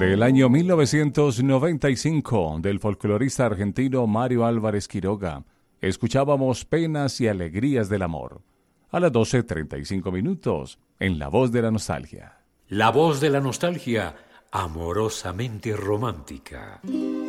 Del año 1995, del folclorista argentino Mario Álvarez Quiroga, escuchábamos Penas y Alegrías del Amor. A las 12:35, en La Voz de la Nostalgia. La Voz de la Nostalgia, amorosamente romántica.